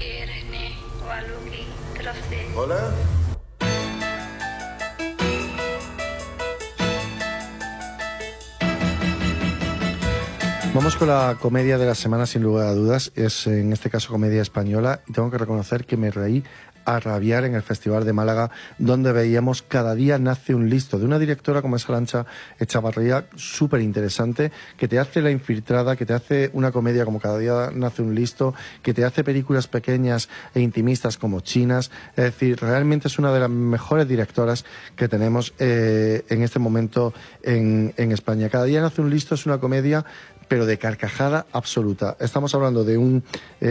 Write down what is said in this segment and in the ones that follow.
Hola. Vamos con la comedia de la semana, sin lugar a dudas. Es, en este caso, comedia española, y tengo que reconocer que me reí a rabiar en el Festival de Málaga, donde veíamos Cada día nace un listo, de una directora como es Arantxa Echavarría, súper interesante, que te hace La infiltrada, que te hace una comedia como Cada día nace un listo, que te hace películas pequeñas e intimistas como Chinas. Es decir, realmente es una de las mejores directoras que tenemos en este momento en España. Cada día nace un listo es una comedia, pero de carcajada absoluta. Estamos hablando de un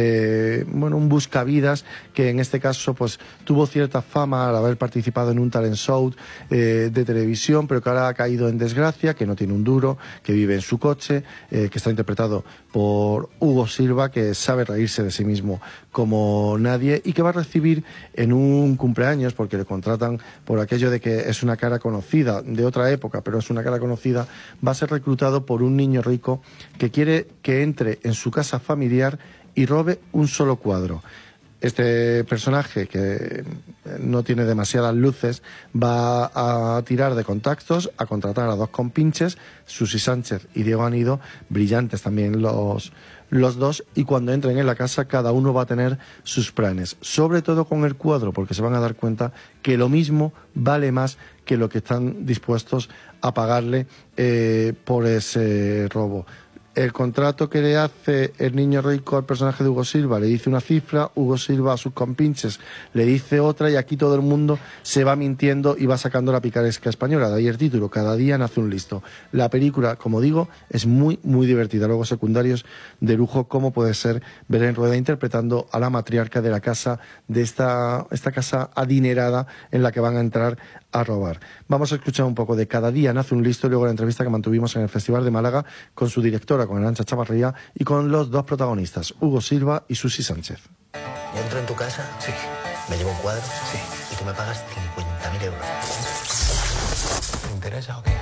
buscavidas que en este caso pues tuvo cierta fama al haber participado en un talent show de televisión, pero que ahora ha caído en desgracia, que no tiene un duro, que vive en su coche, que está interpretado por Hugo Silva, que sabe reírse de sí mismo como nadie, y que va a recibir en un cumpleaños, porque le contratan por aquello de que es una cara conocida de otra época, pero es una cara conocida, va a ser reclutado por un niño rico que quiere que entre en su casa familiar y robe un solo cuadro. Este personaje, que no tiene demasiadas luces, va a tirar de contactos, a contratar a dos compinches, Susi Sánchez y Diego Anido, brillantes también los dos, y cuando entren en la casa cada uno va a tener sus planes, sobre todo con el cuadro, porque se van a dar cuenta que lo mismo vale más que lo que están dispuestos a pagarle por ese robo. El contrato que le hace el niño rico al personaje de Hugo Silva le dice una cifra, Hugo Silva a sus compinches le dice otra, y aquí todo el mundo se va mintiendo y va sacando la picaresca española. De ahí el título, Cada día nace un listo. La película, como digo, es muy, muy divertida. Luego secundarios de lujo, como puede ser Belén Rueda interpretando a la matriarca de la casa, de esta casa adinerada en la que van a entrar a robar. Vamos a escuchar un poco de Cada día nace un listo, y luego la entrevista que mantuvimos en el Festival de Málaga con su directora, con Arantxa Echavarría, y con los dos protagonistas, Hugo Silva y Susi Sánchez. ¿Yo entro en tu casa? Sí. ¿Me llevo un cuadro? Sí. Y tú me pagas 50.000 euros. ¿Te interesa o qué?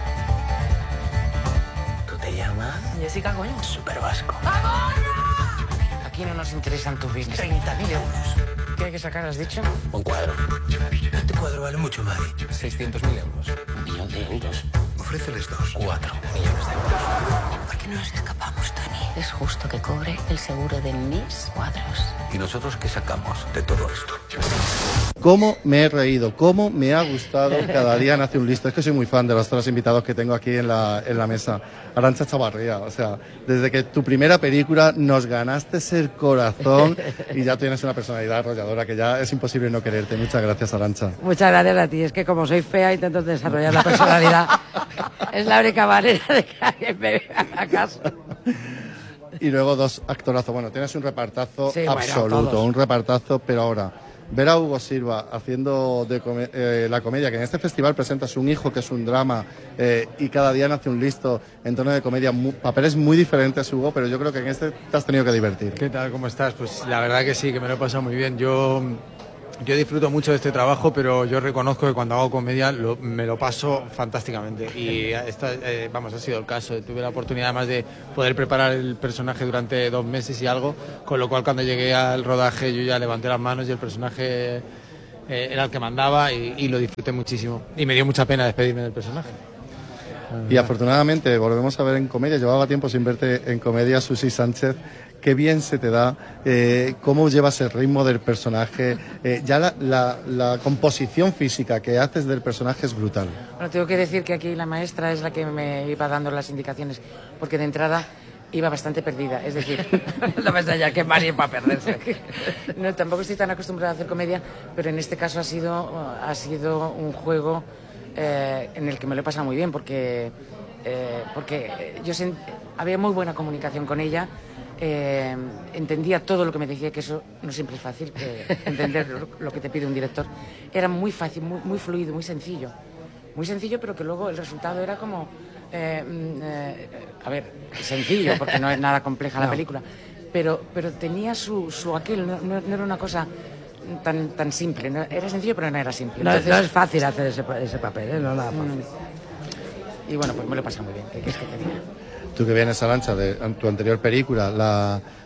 ¿Tú te llamas? Jessica, coño. Súper vasco. ¡Vamos! Aquí no nos interesan tus business. 30.000 euros. ¿Qué hay que sacar, has dicho? Un cuadro. Este cuadro vale mucho más. 600.000 euros. 1 millón de euros. Ofréceles 2. 4 millones de euros. ¿Por qué no nos escapamos, Tony? Es justo que cobre el seguro de mis cuadros. ¿Y nosotros qué sacamos de todo esto? ¿Cómo me he reído? ¿Cómo me ha gustado Cada día nace un listo? Es que soy muy fan de los tres invitados que tengo aquí en la mesa. Arantxa Echavarría, o sea, desde que tu primera película nos ganaste el corazón y ya tienes una personalidad arrolladora que ya es imposible no quererte. Muchas gracias, Arantxa. Muchas gracias a ti. Es que como soy fea intento desarrollar la personalidad. Es la única manera de que alguien me vea a caso. Y luego dos actorazos. Bueno, tienes un repartazo Sí, absoluto, bueno, un repartazo, pero ahora ver a Hugo Silva haciendo la comedia, que en este festival presentas Un hijo, que es un drama, y Cada día nace un listo en tono de comedia, papeles muy diferentes, Hugo, pero yo creo que en este te has tenido que divertir. ¿Qué tal? ¿Cómo estás? Pues la verdad que sí, que me lo he pasado muy bien. Yo disfruto mucho de este trabajo, pero yo reconozco que cuando hago comedia me lo paso fantásticamente. Y ha sido el caso. Tuve la oportunidad además de poder preparar el personaje durante 2 meses y algo, con lo cual cuando llegué al rodaje yo ya levanté las manos y el personaje era el que mandaba, y lo disfruté muchísimo. Y me dio mucha pena despedirme del personaje. Y afortunadamente volvemos a ver en comedia. Llevaba tiempo sin verte en comedia, Susi Sánchez. Qué bien se te da, cómo llevas el ritmo del personaje, ya la composición física que haces del personaje es brutal. Bueno, tengo que decir que aquí la maestra es la que me iba dando las indicaciones, porque de entrada iba bastante perdida, es decir, no me ya que Mari para perderse. No, tampoco estoy tan acostumbrada a hacer comedia, pero en este caso ha sido un juego en el que me lo he pasado muy bien, porque había muy buena comunicación con ella. Entendía todo lo que me decía, que eso no siempre es fácil, entender lo que te pide un director. Era muy fácil, muy fluido, muy sencillo, pero que luego el resultado era como sencillo, porque no es nada compleja la película, pero tenía su aquel, no era una cosa tan simple, ¿no? Era sencillo pero no era simple. Entonces, no es fácil hacer ese papel, no es nada fácil. Y bueno, pues me lo he pasado muy bien. ¿Qué quieres que te diga? Tú que vienes, Arantxa, de tu anterior película,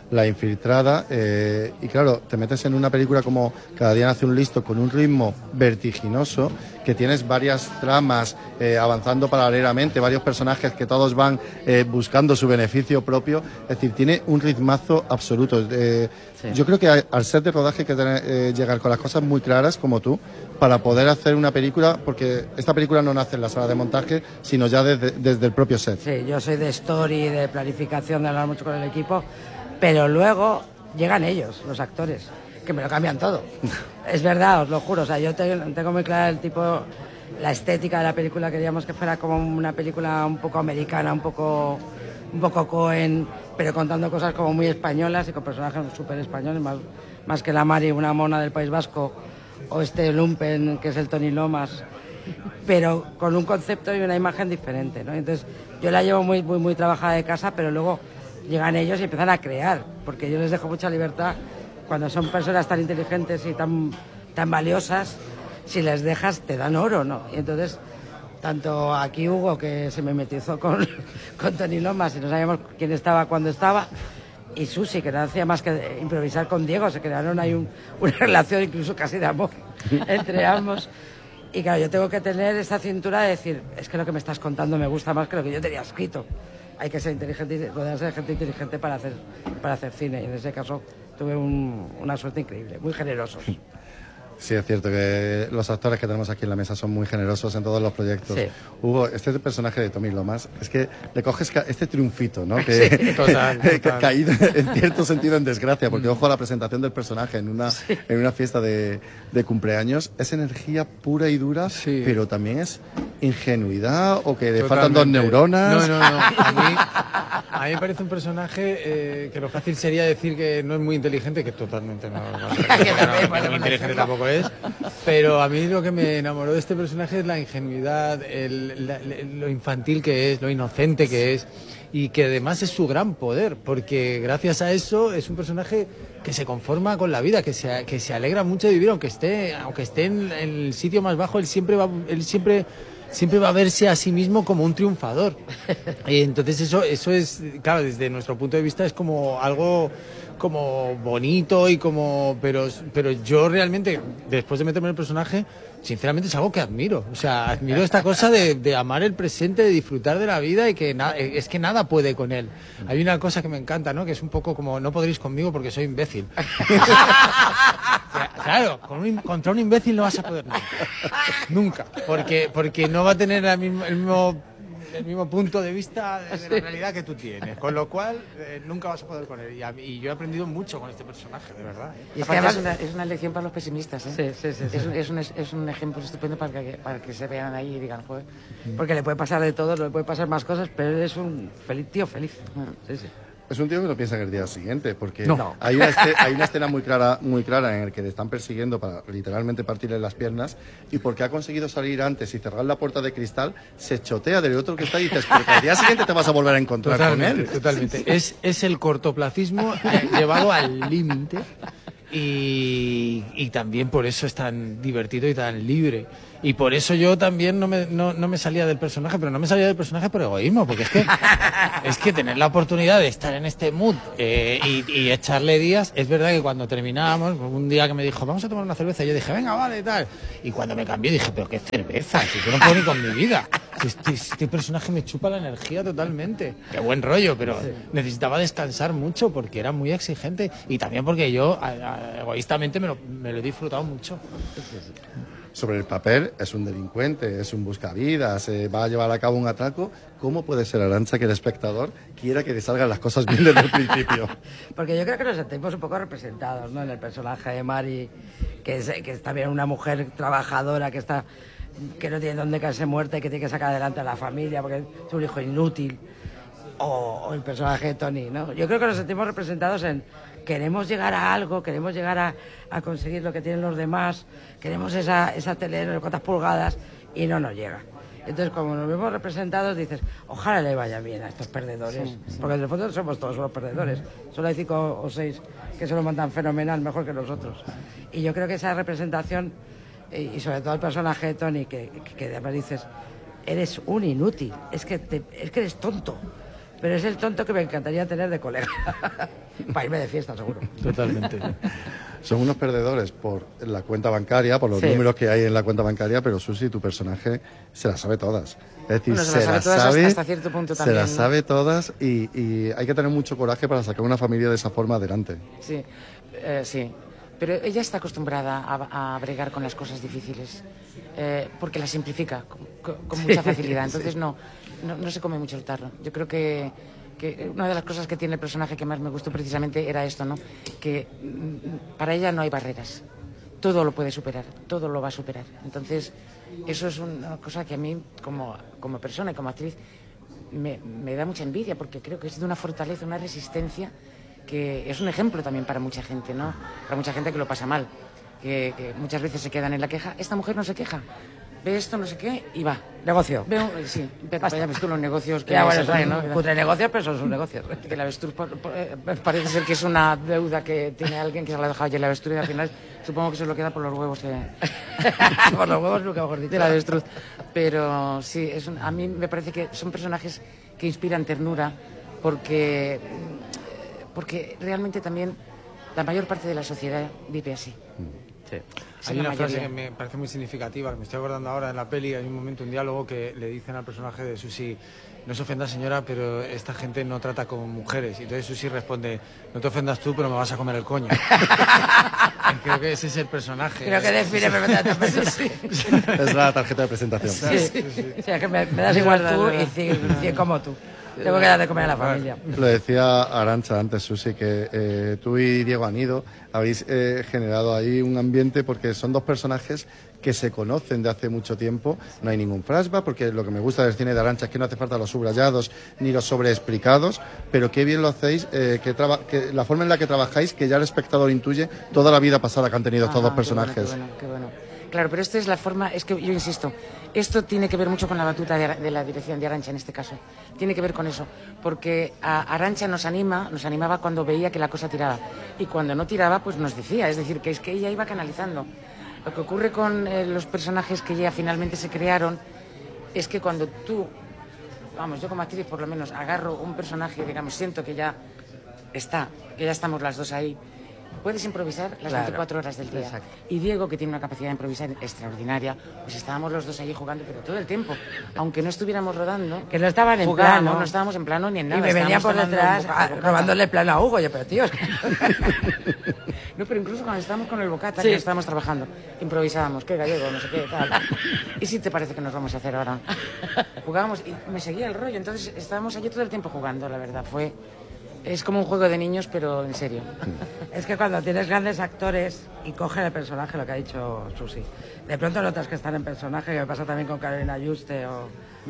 La Infiltrada, y claro, te metes en una película como Cada día nace un listo, con un ritmo vertiginoso, que tienes varias tramas avanzando paralelamente, varios personajes que todos van buscando su beneficio propio, es decir, tiene un ritmazo absoluto. Yo creo que al set de rodaje hay que llegar con las cosas muy claras, como tú, para poder hacer una película, porque esta película no nace en la sala de montaje, sino ya desde el propio set. Sí, yo soy de story, de planificación, de hablar mucho con el equipo, pero luego llegan ellos, los actores, que me lo cambian todo. Es verdad, os lo juro, o sea, yo tengo muy clara el tipo, la estética de la película, queríamos que fuera como una película un poco americana, un poco Coen, pero contando cosas como muy españolas y con personajes súper españoles, más que la Mari, una mona del País Vasco, o este Lumpen, que es el Tony Lomas, pero con un concepto y una imagen diferente, ¿no? Entonces, yo la llevo muy trabajada de casa, pero luego llegan ellos y empiezan a crear, porque yo les dejo mucha libertad. Cuando son personas tan inteligentes y tan valiosas, si les dejas, te dan oro, ¿no? Y entonces, tanto aquí Hugo, que se mimetizó con Tony Lomas y no sabíamos quién estaba cuando estaba, y Susi, que no hacía más que improvisar con Diego, se crearon ahí una relación incluso casi de amor entre ambos. Y claro, yo tengo que tener esa cintura de decir, es que lo que me estás contando me gusta más que lo que yo tenía escrito. Hay que ser inteligente y rodearse de gente inteligente para hacer cine. Y en ese caso tuve una suerte increíble, muy generosos. Sí, es cierto que los actores que tenemos aquí en la mesa son muy generosos en todos los proyectos. Sí. Hugo, este personaje de Tony Lomas, es que le coges este triunfito, ¿no? Sí, total. Caído en cierto sentido en desgracia, porque ojo a la presentación del personaje en una fiesta de cumpleaños, es energía pura y dura, sí. Pero también es ingenuidad o que le Totalmente. faltan dos neuronas. No. A mí me parece un personaje que lo fácil sería decir que no es muy inteligente, que totalmente no es muy inteligente tampoco es, pero a mí lo que me enamoró de este personaje es la ingenuidad, lo infantil que es, lo inocente que es, y que además es su gran poder, porque gracias a eso es un personaje que se conforma con la vida, que se alegra mucho de vivir, aunque esté en el sitio más bajo, él siempre va a verse a sí mismo como un triunfador. Y entonces eso es, claro, desde nuestro punto de vista es como algo como bonito y como, pero yo realmente, después de meterme en el personaje, sinceramente es algo que admiro. O sea, admiro esta cosa de amar el presente, de disfrutar de la vida y que es que nada puede con él. Hay una cosa que me encanta, ¿no? Que es un poco como, no podréis conmigo porque soy imbécil. Claro, contra un imbécil no vas a poder nunca, porque no va a tener el mismo punto de vista de la realidad que tú tienes, con lo cual nunca vas a poder con él. Y yo he aprendido mucho con este personaje, de verdad. Y es que además es una lección para los pesimistas, ¿eh? Sí. Es un ejemplo estupendo para que se vean ahí y digan, joder. Porque le puede pasar de todo, le puede pasar más cosas, pero él es un tío feliz. Sí. Es un tío que no piensa en el día siguiente, porque No. hay una escena muy clara en la que le están persiguiendo para literalmente partirle las piernas, y porque ha conseguido salir antes y cerrar la puerta de cristal, se chotea del otro que está y dices, porque al día siguiente te vas a volver a encontrar con él. Totalmente. Es el cortoplacismo llevado al límite y también por eso es tan divertido y tan libre. Y por eso yo también no me salía del personaje, pero no me salía del personaje por egoísmo, porque es que tener la oportunidad de estar en este mood y echarle días, es verdad que cuando terminábamos, un día que me dijo, vamos a tomar una cerveza, yo dije, venga, vale, tal. Y cuando me cambié dije, pero qué cerveza, si yo no puedo ni con mi vida. Este personaje me chupa la energía totalmente. Qué buen rollo, pero necesitaba descansar mucho porque era muy exigente y también porque yo egoístamente me lo he disfrutado mucho. Sobre el papel, es un delincuente, es un buscavidas, va a llevar a cabo un atraco. ¿Cómo puede ser, Arantxa, que el espectador quiera que le salgan las cosas bien desde el principio? Porque yo creo que nos sentimos un poco representados, ¿no? En el personaje de Mari, que es también una mujer trabajadora, que no tiene dónde caerse muerta y que tiene que sacar adelante a la familia porque es un hijo inútil. O el personaje de Tony, ¿no? Yo creo que nos sentimos representados en queremos llegar a algo, queremos llegar a conseguir lo que tienen los demás, queremos esa tele de 4 pulgadas y no nos llega. Entonces, como nos vemos representados, dices, ojalá le vaya bien a estos perdedores, porque en el fondo somos todos los perdedores. Solo hay 5 o 6 que se lo montan fenomenal, mejor que nosotros. Y yo creo que esa representación, y sobre todo el personaje de Tony, que además dices, eres un inútil, es que eres tonto. pero es el tonto que me encantaría tener de colega. Para irme de fiesta, seguro. Totalmente. Son unos perdedores por la cuenta bancaria, por los Sí. números que hay en la cuenta bancaria, pero Susi, tu personaje se las sabe todas. Es decir, Bueno, se las sabe todas hasta cierto punto se también, las ¿no? sabe todas y hay que tener mucho coraje para sacar una familia de esa forma adelante. Sí, sí. Pero ella está acostumbrada a bregar con las cosas difíciles, porque las simplifica con mucha facilidad. Entonces no se come mucho el tarro. Yo creo que una de las cosas que tiene el personaje que más me gustó precisamente era esto, ¿no? Que para ella no hay barreras. Todo lo puede superar, todo lo va a superar. Entonces, eso es una cosa que a mí, como persona y como actriz, me da mucha envidia, porque creo que es de una fortaleza, una resistencia, que es un ejemplo también para mucha gente, ¿no? Para mucha gente que lo pasa mal, que muchas veces se quedan en la queja. Esta mujer no se queja, ve esto, no sé qué, y va. Negocio. Sí, pero ya ves tú los negocios que Ya, bueno, se traen, son ¿no? cutre negocios, pero son sus negocios. Que el avestruz parece ser que es una deuda que tiene alguien que se la ha dejado allí el avestruz y al final supongo que se lo queda por los huevos Por los huevos, nunca mejor dicho. del avestruz. Pero sí, a mí me parece que son personajes que inspiran ternura porque realmente también la mayor parte de la sociedad vive así. Sí. Es Hay la una mayoría. frase que me parece muy significativa, que me estoy acordando ahora en la peli, hay un momento, un diálogo que le dicen al personaje de Susi: no se ofenda, señora, pero esta gente no trata con mujeres. Y entonces Susi responde: no te ofendas tú, pero me vas a comer el coño. Y creo que ese es el personaje. Creo que define perfectamente a personaje. Es la tarjeta de presentación. Sí. O sea, que me das igual tú y 100 como tú. Tengo que dar de comer a la familia. Lo decía Arantxa antes, Susi, que tú y Diego Anido habéis generado ahí un ambiente porque son dos personajes que se conocen de hace mucho tiempo. No hay ningún flashback, porque lo que me gusta del cine de Arantxa es que no hace falta los subrayados ni los sobreexplicados, pero qué bien lo hacéis, que la forma en la que trabajáis, que ya el espectador intuye toda la vida pasada que han tenido estos dos personajes. Qué bueno. Claro, pero esta es la forma, es que yo insisto, esto tiene que ver mucho con la batuta de la dirección de Arantxa en este caso. Tiene que ver con eso, porque Arantxa nos animaba cuando veía que la cosa tiraba. Y cuando no tiraba, pues nos decía, es decir, que es que ella iba canalizando. Lo que ocurre con los personajes que ya finalmente se crearon es que cuando tú, vamos, yo como actriz por lo menos agarro un personaje, digamos, siento que ya estamos las dos ahí. Puedes improvisar las 24 horas del día. Exacto. Y Diego, que tiene una capacidad de improvisar extraordinaria, pues estábamos los dos allí jugando, pero todo el tiempo. Aunque no estuviéramos rodando. Que no estaban en jugábamos, plano. No estábamos en plano ni en nada. Y me venía por estábamos detrás tomando un bocata. robándole plano a Hugo. Yo, pero tío, es que... No, pero incluso cuando estábamos con el bocata, Sí. que estábamos trabajando, improvisábamos, qué gallego, no sé qué, tal. ¿Y si te parece que nos vamos a hacer ahora? Jugábamos y me seguía el rollo, entonces estábamos allí todo el tiempo jugando, la verdad. Es como un juego de niños, pero en serio. Es que cuando tienes grandes actores y cogen el personaje, lo que ha dicho Susi, de pronto notas que están en personaje, que me pasa también con Carolina Yuste o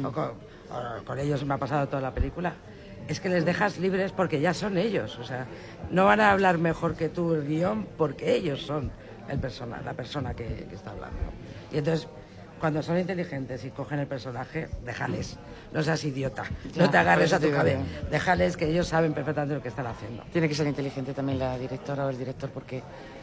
con ellos, me ha pasado toda la película, es que les dejas libres porque ya son ellos. O sea, no van a hablar mejor que tú el guión porque ellos son la persona que está hablando. Y entonces, cuando son inteligentes y cogen el personaje, déjales. No seas idiota. No te agarres a tu cabeza. Déjales, que ellos saben perfectamente lo que están haciendo. Tiene que ser inteligente también la directora o el director, porque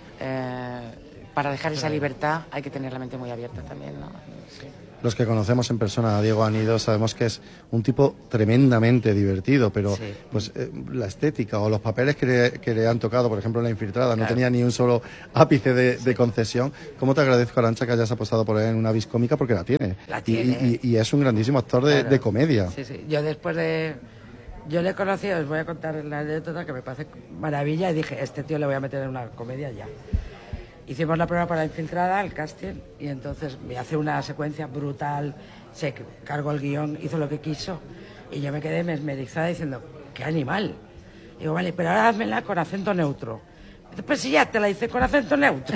para dejar esa libertad hay que tener la mente muy abierta también, ¿no? Sí. Los que conocemos en persona a Diego Anido sabemos que es un tipo tremendamente divertido, pero Sí. pues la estética o los papeles que le han tocado, por ejemplo, en La Infiltrada, no tenía ni un solo ápice de concesión. ¿Cómo te agradezco, Arantxa, que hayas apostado por él en una vis cómica? Porque la tiene. La tiene. Y es un grandísimo actor de comedia. Sí, sí. Yo después de... Yo le he conocido, os voy a contar la anécdota que me parece maravilla, y dije, este tío le voy a meter en una comedia ya. Hicimos la prueba para La Infiltrada, el casting, y entonces me hace una secuencia brutal, se cargó el guión, hizo lo que quiso, y yo me quedé mesmerizada diciendo, ¡qué animal! Digo, vale, pero ahora házmela con acento neutro. Dice, pues sí, ya te la hice con acento neutro.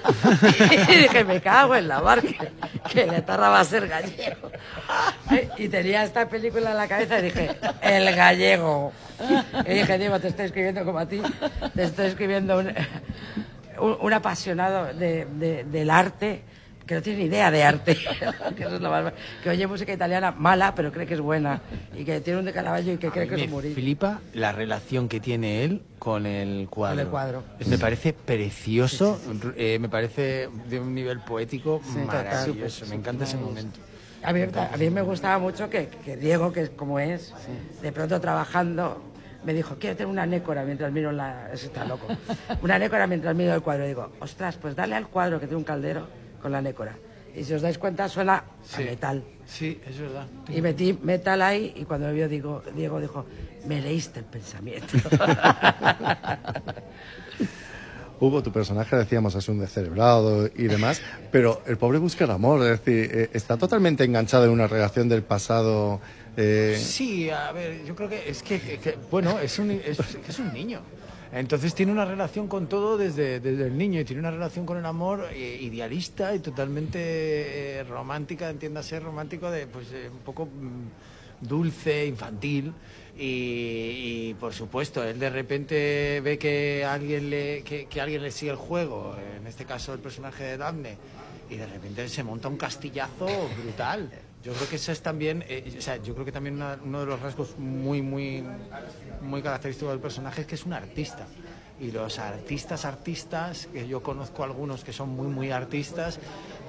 Y dije, me cago en la mar, que la tarra va a ser gallego. Y tenía esta película en la cabeza y dije, el gallego. Y dije, Diego, te estoy escribiendo como a ti, te estoy escribiendo un apasionado del arte, que no tiene ni idea de arte, que eso es lo más, que oye música italiana mala, pero cree que es buena, y que tiene un de Caravaggio y que cree que es un Me humorista. flipa la relación que tiene él con el cuadro. Con el cuadro. Me parece precioso, me parece de un nivel poético Sí, maravilloso. total. Me encanta ese momento. A mí me gustaba mucho que Diego, que es como es, de pronto trabajando, me dijo, quiero tener una nécora mientras miro eso está loco. Una nécora mientras miro el cuadro. Y digo, ostras, pues dale al cuadro que tiene un caldero con la nécora. Y si os dais cuenta, suena a metal. Sí, es verdad. Y metí metal ahí y cuando me vio Diego dijo, me leíste el pensamiento. Hugo, tu personaje, decíamos, es un descerebrado y demás, pero el pobre busca el amor, es decir, está totalmente enganchado en una relación del pasado. Sí, a ver, yo creo que bueno, es un niño. Entonces tiene una relación con todo desde el niño y tiene una relación con el amor idealista y totalmente romántica, entiéndase, romántico, un poco dulce, infantil. Y por supuesto, él de repente ve que alguien le sigue el juego, en este caso el personaje de Daphne, y de repente se monta un castillazo brutal. Yo creo que eso es también, yo creo que también uno de los rasgos muy característicos del personaje es que es un artista. Y los artistas, que yo conozco algunos que son muy artistas,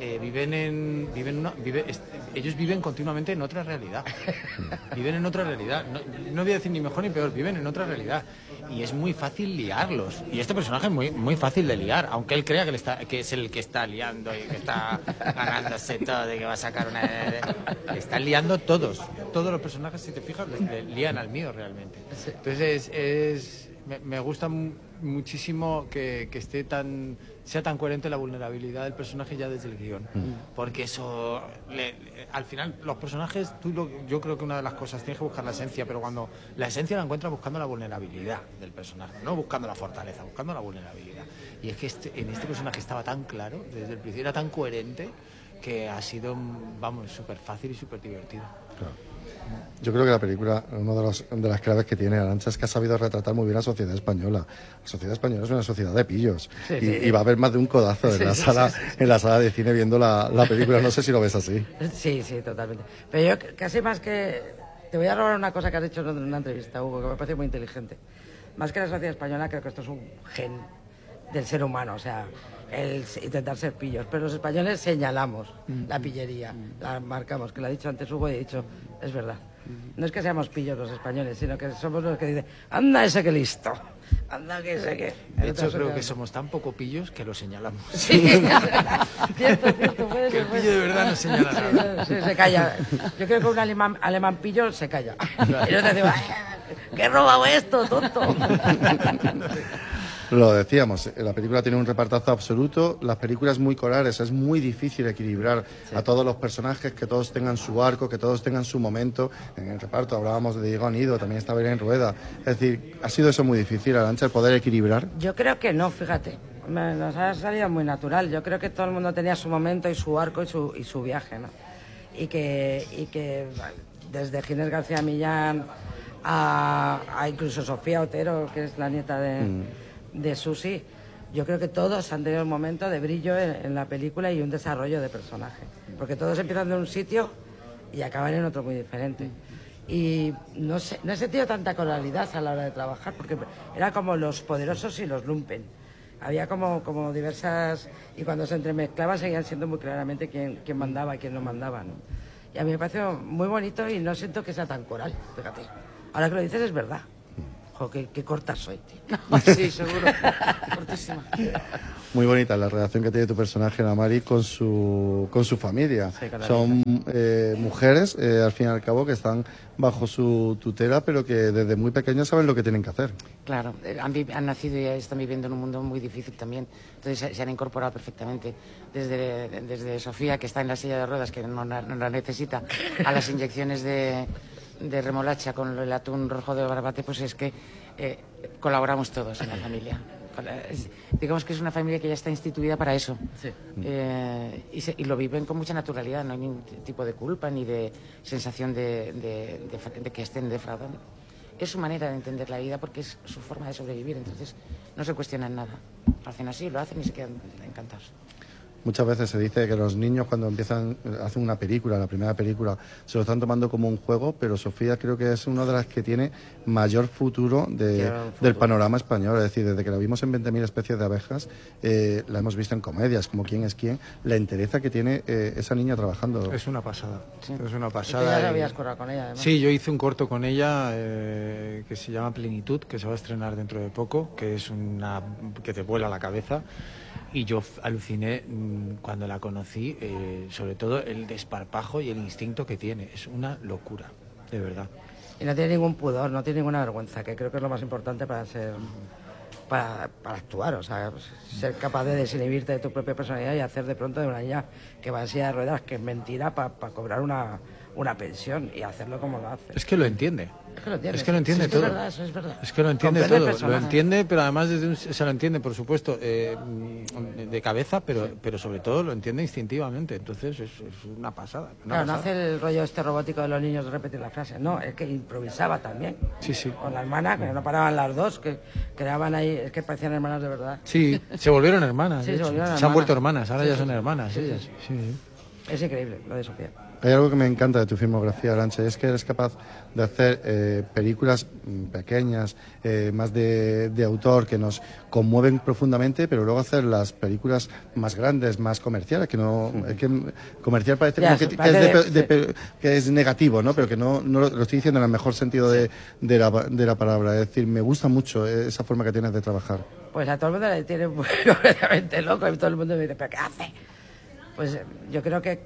ellos viven continuamente en otra realidad. Viven en otra realidad. No voy a decir ni mejor ni peor, viven en otra realidad. Y es muy fácil liarlos. Y este personaje es muy fácil de liar, aunque él crea que es el que está liando y que está ganándose todo y que va a sacar una... Están liando todos. Todos los personajes, si te fijas, le lían al mío realmente. Entonces me gusta muchísimo que sea tan coherente la vulnerabilidad del personaje ya desde el guión, porque eso al final los personajes, yo creo que una de las cosas tienes que buscar la esencia, pero cuando la esencia la encuentras buscando la vulnerabilidad del personaje, no buscando la fortaleza, buscando la vulnerabilidad. Y es que en este personaje estaba tan claro desde el principio, era tan coherente que ha sido, súper fácil y súper divertido. Claro. Yo creo que la película, una de las claves que tiene Arantxa es que ha sabido retratar muy bien la sociedad española. La sociedad española es una sociedad de pillos. Y va a haber más de un codazo en la sala de cine viendo la película. No sé si lo ves así. Sí, totalmente. Pero yo casi más que... Te voy a robar una cosa que has dicho en una entrevista, Hugo, que me parece muy inteligente. Más que la sociedad española, creo que esto es un gen del ser humano, o sea, el intentar ser pillos. Pero los españoles señalamos la pillería, la marcamos, que lo ha dicho antes Hugo y he dicho, es verdad. No es que seamos pillos los españoles, sino que somos los que dicen, anda ese que listo, anda que ese que... De hecho, creo que somos tan poco pillos que lo señalamos. Sí, cierto, puede ser. El pillo de verdad no señala nada. Sí, se calla. Yo creo que un alemán pillo se calla. Y no te dice, ¿qué he robado esto, tonto? Lo decíamos, la película tiene un repartazo absoluto, las películas muy corales, es muy difícil equilibrar a todos los personajes, que todos tengan su arco, que todos tengan su momento. En el reparto hablábamos de Diego Anido, también está Belén Rueda. Es decir, ¿ha sido eso muy difícil, Arantxa, el poder equilibrar? Yo creo que no, fíjate. Nos ha salido muy natural. Yo creo que todo el mundo tenía su momento y su arco y su viaje, ¿no? Y que desde Ginés García Millán a incluso Sofía Otero, que es la nieta de Susi, yo creo que todos han tenido un momento de brillo en la película y un desarrollo de personaje, porque todos empiezan de un sitio y acaban en otro muy diferente. Y no he sentido tanta coralidad a la hora de trabajar, porque era como los poderosos y los lumpen. Había como diversas, y cuando se entremezclaban seguían siendo muy claramente quién mandaba y quién no mandaba, ¿no? Y a mí me pareció muy bonito y no siento que sea tan coral, fíjate. Ahora que lo dices es verdad. Qué corta soy, tío. Sí, seguro. Cortísima. Muy bonita la relación que tiene tu personaje, Namari, con su familia. Sí, son mujeres, al fin y al cabo, que están bajo su tutela, pero que desde muy pequeñas saben lo que tienen que hacer. Claro, han nacido y están viviendo en un mundo muy difícil también. Entonces se han incorporado perfectamente. Desde Sofía, que está en la silla de ruedas, que no la necesita, a las inyecciones de remolacha con el atún rojo de Barbate, pues es que colaboramos todos en la familia. Digamos que es una familia que ya está instituida para eso. Sí. Y lo viven con mucha naturalidad, no hay ningún tipo de culpa ni de sensación de que estén defraudando. Es su manera de entender la vida porque es su forma de sobrevivir, entonces no se cuestionan nada. Lo hacen así, lo hacen y se quedan encantados. Muchas veces se dice que los niños cuando hacen una película, la primera película, se lo están tomando como un juego, pero Sofía creo que es una de las que tiene mayor futuro del panorama español. Es decir, desde que la vimos en 20.000 especies de abejas, la hemos visto en comedias, como Quién es quién, la entereza que tiene esa niña trabajando. Es una pasada, Sí. es una Y tú pasada. ya habías currado con ella, además. Sí, yo hice un corto con ella que se llama Plenitud, que se va a estrenar dentro de poco, que es una que te vuela la cabeza. Y yo aluciné cuando la conocí, sobre todo el desparpajo y el instinto que tiene. Es una locura, de verdad. Y no tiene ningún pudor, no tiene ninguna vergüenza, que creo que es lo más importante para actuar, o sea, ser capaz de desinhibirte de tu propia personalidad y hacer de pronto de una niña que va en silla de ruedas, que es mentira, para cobrar una pensión y hacerlo como lo hace. Es que lo entiende. Es que lo entiende. Es que lo entiende Sí, todo. Es verdad, eso es verdad. Es que lo entiende Comprende el todo. Lo personaje. entiende, pero además se lo entiende, por supuesto, de cabeza, pero sobre todo lo entiende instintivamente. Entonces es una pasada. Claro, no hace el rollo este robótico de los niños de repetir la frase, no, es que improvisaba también. Sí, sí. Con la hermana, que no paraban las dos, que creaban ahí, es que parecían hermanas de verdad. Sí, se volvieron hermanas. Sí, de se hecho. volvieron Se han hermanas. vuelto hermanas, ahora Sí, ya sí. son hermanas Sí, sí. ellas. Sí, sí. Es increíble lo de Sofía. Hay algo que me encanta de tu filmografía, Arantxa, es que eres capaz de hacer películas pequeñas, más de autor, que nos conmueven profundamente, pero luego hacer las películas más grandes, más comerciales, que no... Es que comercial parece Ya, como que parece que es negativo, ¿no? Pero que no lo estoy diciendo en el mejor sentido de la palabra. Es decir, me gusta mucho esa forma que tienes de trabajar. Pues a todo el mundo le tiene muy completamente loco y todo el mundo me dice, ¿pero qué hace? Pues yo creo que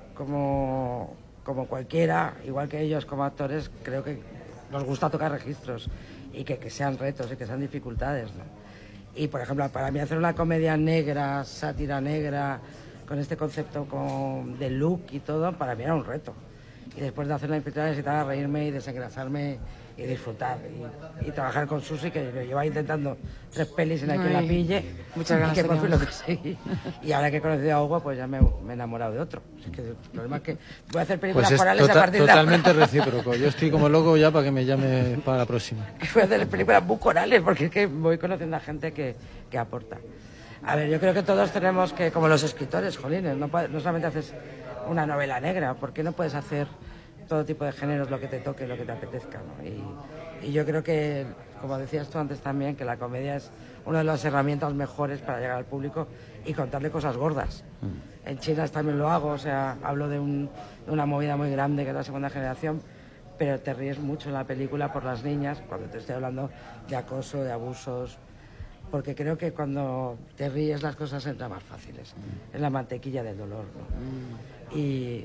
como cualquiera, igual que ellos como actores, creo que nos gusta tocar registros y que sean retos y que sean dificultades, ¿no? Y por ejemplo, para mí hacer una comedia negra, sátira negra, con este concepto de look y todo, para mí era un reto. Y después de hacer la infiltrada necesitaba reírme y desengrasarme y disfrutar. Y trabajar con Susi, que lo lleva intentando 3 pelis en la que la pille. Muchas ganas y que por fin lo teníamos. conseguí. Y ahora que he conocido a Hugo, pues ya me he enamorado de otro. Es que el problema es que voy a hacer películas Pues es corales a partir de totalmente ahora. recíproco. Yo estoy como loco ya para que me llame para la próxima. Voy a hacer películas muy corales, porque es que voy conociendo a gente que aporta. A ver, yo creo que todos tenemos que, como los escritores, jolines, no solamente haces una novela negra, ¿por qué no puedes hacer todo tipo de géneros, lo que te toque, lo que te apetezca, ¿no? Y yo creo que, como decías tú antes también, que la comedia es una de las herramientas mejores para llegar al público y contarle cosas gordas. En China también lo hago, o sea, hablo de una movida muy grande que es la segunda generación, pero te ríes mucho en la película por las niñas, cuando te estoy hablando de acoso, de abusos, porque creo que cuando te ríes las cosas entran más fáciles. Es la mantequilla del dolor, ¿no?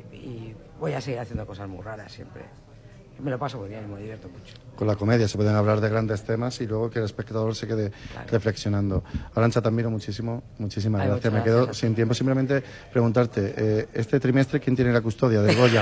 Y voy a seguir haciendo cosas muy raras siempre. Y me lo paso muy bien y me divierto mucho. Con la comedia se pueden hablar de grandes temas y luego que el espectador se quede reflexionando. Arantxa, te admiro muchísimo, muchísimas Ay, gracias. muchas Me quedo gracias. sin tiempo. Simplemente preguntarte, este trimestre, ¿quién tiene la custodia de Goya?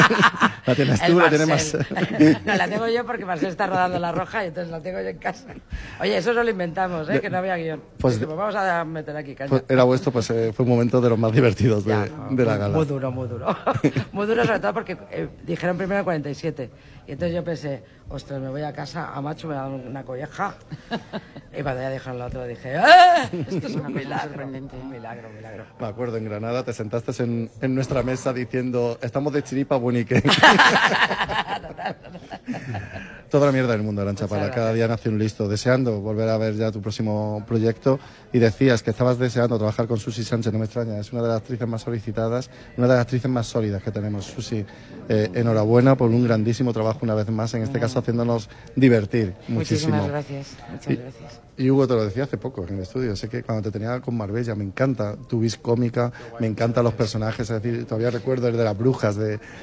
¿La tienes tú? ¿La tiene Marcel. más? No, la tengo yo porque Marcel está rodando La Roja y entonces la tengo yo en casa. Oye, eso no lo inventamos, que no había guión. Pues- Pues vamos a meter aquí caña. Pues era vuestro, pues fue un momento de los más divertidos Ya, de la gala. Muy duro, muy duro. Muy duro sobre todo porque dijeron primero el 47. Y entonces yo pensé, ostras, me voy a casa, a Macho me da una colleja. Y cuando ya dijeron lo otro dije, ¡ah! Esto es un milagro. sorprendente. Un milagro, un milagro. Me acuerdo, en Granada te sentaste en nuestra mesa diciendo, estamos de chiripa bonique. Toda la mierda del mundo, Arantxa Muchas Parra. Cada gracias. día nace un listo. Deseando volver a ver ya tu próximo proyecto. Y decías que estabas deseando trabajar con Susi Sánchez, no me extraña. Es una de las actrices más solicitadas, una de las actrices más sólidas que tenemos. Susi, enhorabuena por un grandísimo trabajo una vez más, en este caso haciéndonos divertir muchísimo. Muchísimas gracias. Muchas gracias. Y Hugo, te lo decía hace poco en el estudio, sé que cuando te tenía con Marbella, me encanta tu vis cómica, me encantan los personajes, es decir, todavía recuerdo el de las brujas de